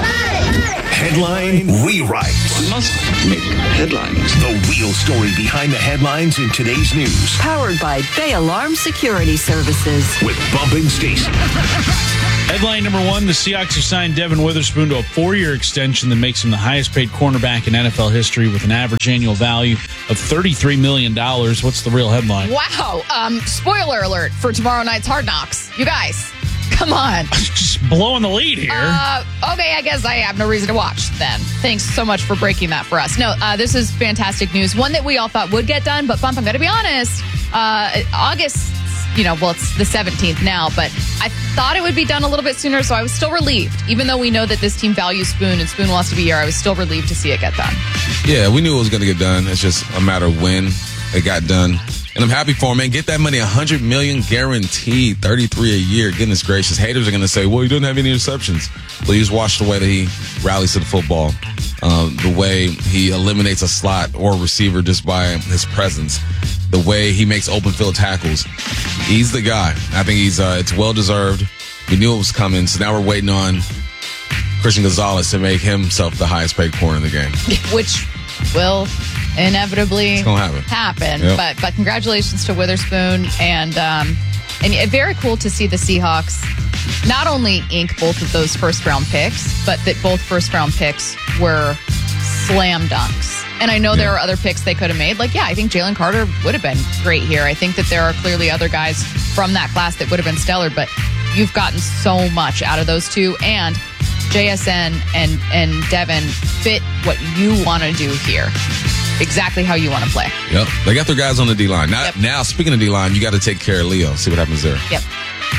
Headline rewrites. We must make headlines. The real story behind the headlines in today's news. Powered by Bay Alarm Security Services. With Bump and Stacy. Headline number one, the Seahawks have signed Devin Witherspoon to a four-year extension that makes him the highest-paid cornerback in N F L history with an average annual value of thirty-three million dollars. What's the real headline? Wow. Um, spoiler alert for tomorrow night's Hard Knocks. You guys, come on. Just blowing the lead here. Uh, okay, I guess I have no reason to watch then. Thanks so much for breaking that for us. No, uh, this is fantastic news. One that we all thought would get done, but Bump, I'm going to be honest, uh, August... You know, well, it's the seventeenth now, but I thought it would be done a little bit sooner, so I was still relieved. Even though we know that this team values Spoon and Spoon wants to be here, I was still relieved to see it get done. Yeah, we knew it was going to get done. It's just a matter of when it got done. And I'm happy for him, man. Get that money, one hundred million dollars guaranteed, thirty-three a year. Goodness gracious. Haters are going to say, well, he doesn't have any interceptions. Well, you just watch the way that he rallies to the football, um, the way he eliminates a slot or a receiver just by his presence, the way he makes open field tackles. He's the guy. I think he's uh, it's well-deserved. We knew it was coming, so now we're waiting on Christian Gonzalez to make himself the highest-paid corner in the game. Which will inevitably it's gonna happen. happen. Yep. But but congratulations to Witherspoon. And, um, and very cool to see the Seahawks not only ink both of those first-round picks, but that both first-round picks were slam dunks. And I know yeah. there are other picks they could have made. Like, yeah, I think Jalen Carter would have been great here. I think that there are clearly other guys from that class that would have been stellar, but you've gotten so much out of those two. And J S N and, and Devin fit what you want to do here. Exactly how you want to play. Yep. They got their guys on the D-line. Now, yep. now speaking of D-line, you got to take care of Leo. See what happens there. Yep.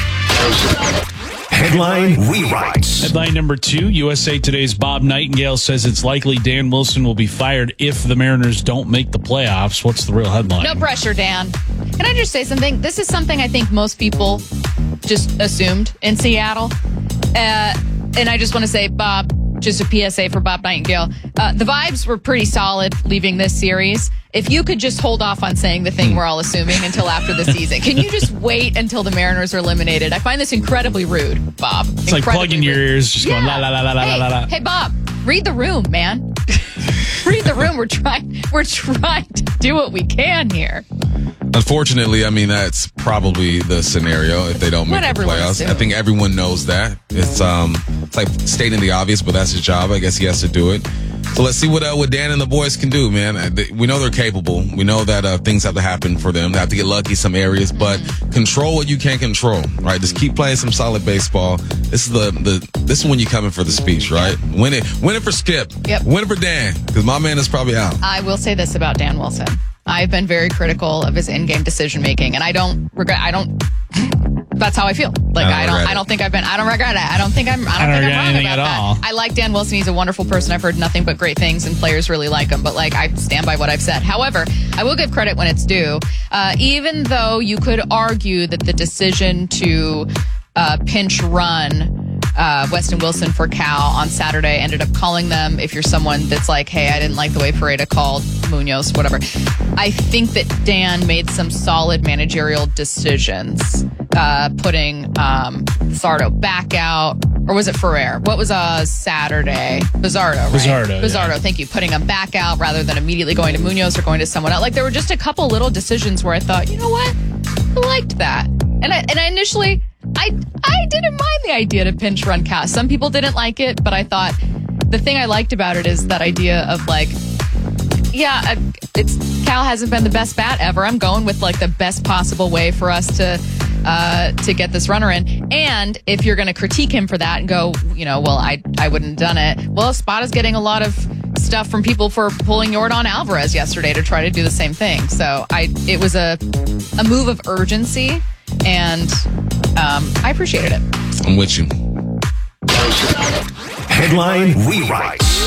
Headline rewrites. Headline number two, U S A Today's Bob Nightingale says it's likely Dan Wilson will be fired if the Mariners don't make the playoffs. What's the real headline? No pressure, Dan. Can I just say something? This is something I think most people just assumed in Seattle. Uh, and I just want to say, Bob, just a P S A for Bob Nightingale. Uh, the vibes were pretty solid leaving this series. If you could just hold off on saying the thing we're all assuming until after the season. Can you just wait until the Mariners are eliminated? I find this incredibly rude, Bob. It's like plugging your ears, just going la la la la la hey, la la. Hey, Bob, read the room, man. Read the room. We're trying. We're trying to do what we can here. Unfortunately, I mean that's probably the scenario if they don't make what the playoffs. I think everyone knows that. It's um, it's like stating the obvious, but that's his job. I guess he has to do it. So let's see what uh, what Dan and the boys can do, man. We know they're capable. We know that uh, things have to happen for them. They have to get lucky in some areas, but control what you can't control, right? Just keep playing some solid baseball. This is the the this is when you're coming for the speech, right? Win it, win it for Skip. Yep. Win it for Dan, because my man is probably out. I will say this about Dan Wilson. I've been very critical of his in-game decision making, and I don't regret. I don't. That's how I feel. Like I don't. I don't, I don't think I've been. I don't regret it. I don't think I'm. I don't, I don't think I'm wrong about at that. All. I like Dan Wilson. He's a wonderful person. I've heard nothing but great things, and players really like him. But like, I stand by what I've said. However, I will give credit when it's due. Uh, even though you could argue that the decision to uh, pinch run. Uh, Weston Wilson for Cal on Saturday ended up calling them. If you're someone that's like, hey, I didn't like the way Pareda called Munoz, whatever. I think that Dan made some solid managerial decisions, uh, putting um, Bizardo back out. Or was it Ferrer? What was uh, Saturday? Bizardo, right? Bizardo. Bizardo, yeah. Thank you. Putting him back out rather than immediately going to Munoz or going to someone else. Like, there were just a couple little decisions where I thought, you know what? I liked that. And I, and I initially... I I didn't mind the idea to pinch run Cal. Some people didn't like it, but I thought the thing I liked about it is that idea of like, yeah, it's Cal hasn't been the best bat ever. I'm going with like the best possible way for us to uh, to get this runner in. And if you're going to critique him for that and go, you know, well, I I wouldn't have done it. Well, Spada's getting a lot of stuff from people for pulling Yordan Alvarez yesterday to try to do the same thing. So I it was a a move of urgency. And um, I appreciated it. I'm with you. Headline rewrites.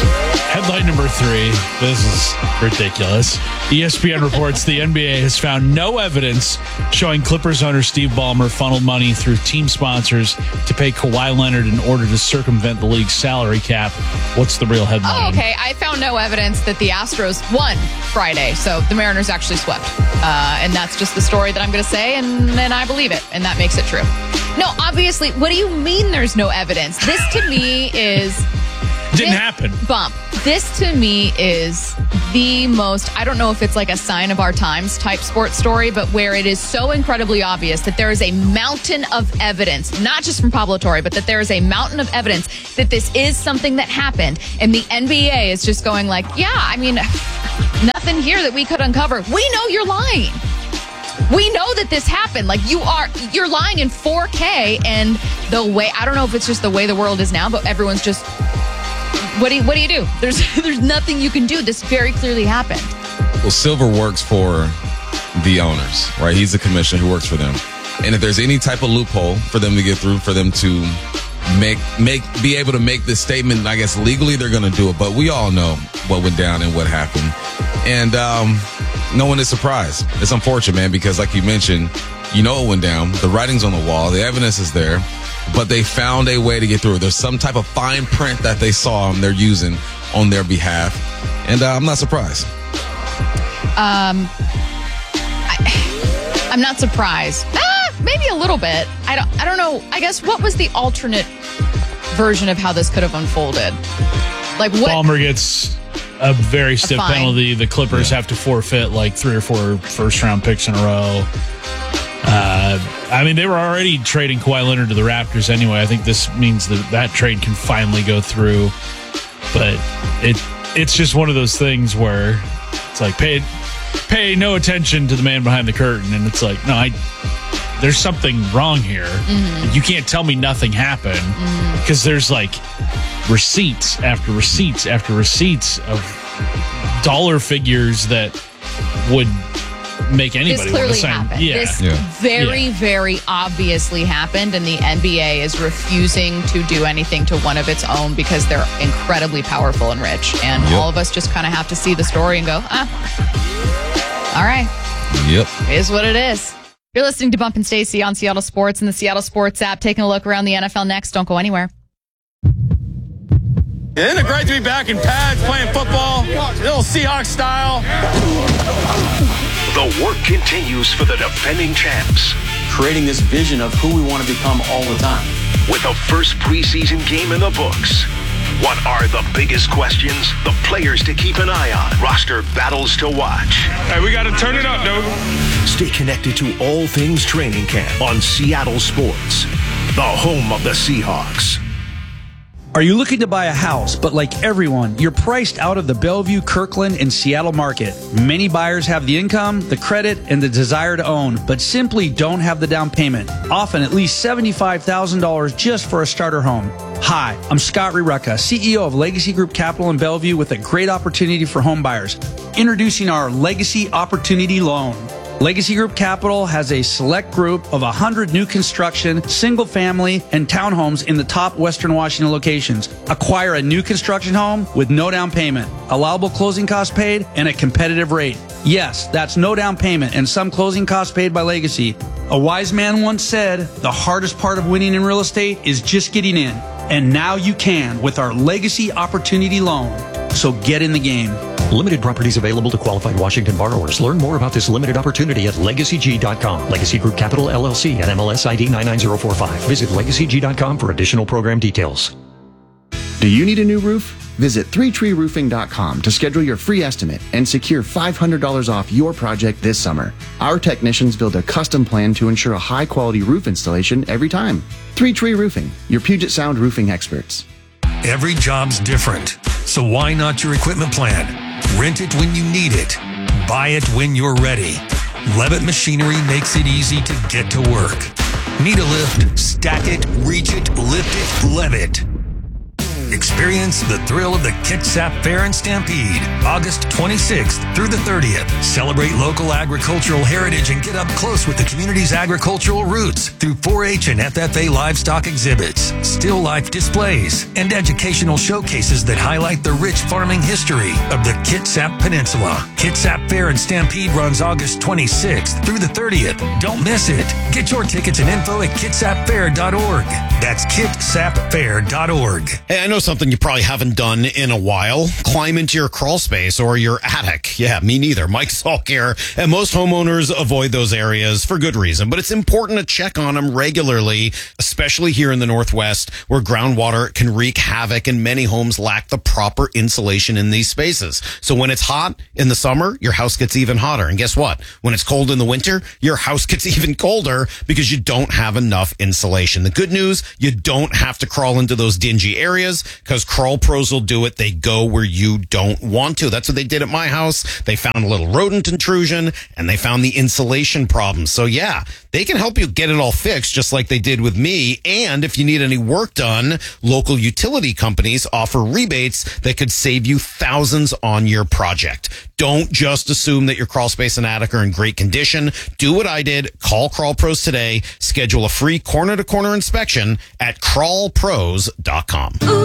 Headline number three. This is ridiculous. E S P N reports the N B A has found no evidence showing Clippers owner Steve Ballmer funneled money through team sponsors to pay Kawhi Leonard in order to circumvent the league's salary cap. What's the real headline? Oh, okay. I found no evidence that the Astros won Friday, so the Mariners actually swept. Uh, and that's just the story that I'm going to say, and then I believe it, and that makes it true. No, obviously, what do you mean there's no evidence? This to me is... Didn't this, happen. Bump. This to me is the most, I don't know if it's like a sign of our times type sports story, but where it is so incredibly obvious that there is a mountain of evidence, not just from Pablo Torre, but that there is a mountain of evidence that this is something that happened. And the N B A is just going like, yeah, I mean, nothing here that we could uncover. We know you're lying. We know that this happened. Like you are, you're lying in four K, and the way, I don't know if it's just the way the world is now, but everyone's just, what do you, what do you do? There's, there's nothing you can do. This very clearly happened. Well, Silver works for the owners, right? He's the commissioner who works for them. And if there's any type of loophole for them to get through, for them to make, make, be able to make this statement, I guess legally they're going to do it. But we all know what went down and what happened. And, um, no one is surprised. It's unfortunate, man, because like you mentioned, you know it went down. The writing's on the wall. The evidence is there. But they found a way to get through it. There's some type of fine print that they saw and they're using on their behalf. And uh, I'm not surprised. Um, I, I'm not surprised. Ah, maybe a little bit. I don't, I don't know. I guess what was the alternate version of how this could have unfolded? Like what? Ballmer gets a very stiff a penalty. The Clippers yeah. have to forfeit like three or four first round picks in a row. Uh, I mean, they were already trading Kawhi Leonard to the Raptors anyway. I think this means that that trade can finally go through. But it it's just one of those things where it's like pay pay no attention to the man behind the curtain, and it's like no, I there's something wrong here. Mm-hmm. You can't tell me nothing happened because mm-hmm. there's like receipts after receipts after receipts of dollar figures that would make anybody this clearly want to sign. Happened. Yeah. This yeah. very, yeah. very obviously happened, and the N B A is refusing to do anything to one of its own because they're incredibly powerful and rich. And yep. all of us just kind of have to see the story and go, ah, all right. Yep. It is what it is. You're listening to Bump and Stacy on Seattle Sports and the Seattle Sports app. Taking a look around the N F L next. Don't go anywhere. Isn't it great to be back in pads playing football? Little Seahawks style. The work continues for the defending champs. Creating this vision of who we want to become all the time. With the first preseason game in the books. What are the biggest questions? The players to keep an eye on. Roster battles to watch. Hey, we got to turn it up, dude. Stay connected to all things training camp on Seattle Sports, the home of the Seahawks. Are you looking to buy a house, but like everyone, you're priced out of the Bellevue, Kirkland, and Seattle market? Many buyers have the income, the credit, and the desire to own, but simply don't have the down payment. Often at least seventy-five thousand dollars just for a starter home. Hi, I'm Scott Rireka, C E O of Legacy Group Capital in Bellevue with a great opportunity for home buyers. Introducing our Legacy Opportunity Loan. Legacy Group Capital has a select group of one hundred new construction, single family, and townhomes in the top Western Washington locations. Acquire a new construction home with no down payment, allowable closing costs paid, and a competitive rate. Yes, that's no down payment and some closing costs paid by Legacy. A wise man once said, the hardest part of winning in real estate is just getting in. And now you can with our Legacy Opportunity Loan. So get in the game. Limited properties available to qualified Washington borrowers. Learn more about this limited opportunity at legacy g dot com. Legacy Group Capital, L L C, and M L S I D nine nine zero four five. Visit legacy g dot com for additional program details. Do you need a new roof? Visit three tree roofing dot com to schedule your free estimate and secure five hundred dollars off your project this summer. Our technicians build a custom plan to ensure a high-quality roof installation every time. three tree Roofing, your Puget Sound roofing experts. Every job's different, so why not your equipment plan? Rent it when you need it. Buy it when you're ready. Levitt Machinery makes it easy to get to work. Need a lift? Stack it, reach it, lift it, Levitt. Experience the thrill of the Kitsap Fair and Stampede, August twenty-sixth through the thirtieth. Celebrate local agricultural heritage and get up close with the community's agricultural roots through four H and F F A livestock exhibits, still life displays, and educational showcases that highlight the rich farming history of the Kitsap Peninsula. Kitsap Fair and Stampede runs August twenty-sixth through the thirtieth. Don't miss it. Get your tickets and info at kitsap fair dot org. That's kitsap fair dot org. Hey, I know something you probably haven't done in a while. Climb into your crawl space or your attic. Yeah, me neither. Mike Salk here. And most homeowners avoid those areas for good reason, but it's important to check on them regularly, especially here in the Northwest where groundwater can wreak havoc and many homes lack the proper insulation in these spaces. So when it's hot in the summer, your house gets even hotter. And guess what? When it's cold in the winter, your house gets even colder because you don't have enough insulation. The good news, you don't have to crawl into those dingy areas because Crawl Pros will do it. They go where you don't want to. That's what they did at my house. They found a little rodent intrusion and they found the insulation problem. So yeah, they can help you get it all fixed just like they did with me. And if you need any work done, local utility companies offer rebates that could save you thousands on your project. Don't just assume that your crawl space and attic are in great condition. Do what I did. Call Crawl Pros today. Schedule a free corner-to-corner inspection at crawl pros dot com.